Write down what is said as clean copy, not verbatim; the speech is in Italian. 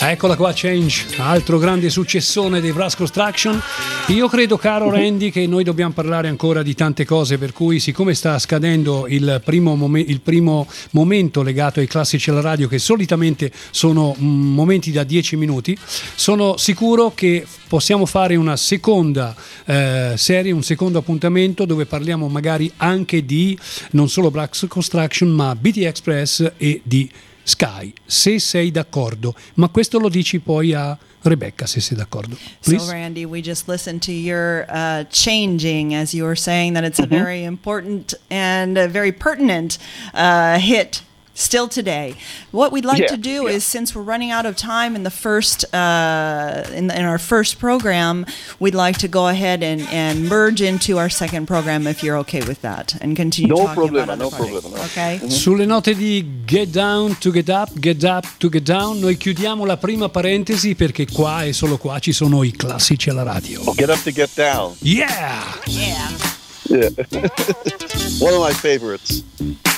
Eccola qua, Change, altro grande successone dei Brass Construction. Io credo, caro Randy, che noi dobbiamo parlare ancora di tante cose, per cui siccome sta scadendo il primo momento legato ai classici alla radio, che solitamente sono momenti da 10 minuti, sono sicuro che possiamo fare una seconda serie, un secondo appuntamento dove parliamo magari anche di non solo Brass Construction ma BT Express e di Sky, se sei d'accordo, ma questo lo dici poi a Rebecca, se sei d'accordo. Please. So Randy, we just listened to your changing, as you were saying that it's a very important and a very pertinent hit still today. What we'd like to do is, since we're running out of time in the first in our first program, we'd like to go ahead and merge into our second program, if you're okay with that, and continue talking about other projects. Okay? Sulle note di Get Down to Get Up, Get Up to Get Down, noi chiudiamo la prima parentesi, perché qua e solo qua ci sono i classici alla radio. Get Up to Get Down. Yeah! Yeah. Yeah. One of my favorites.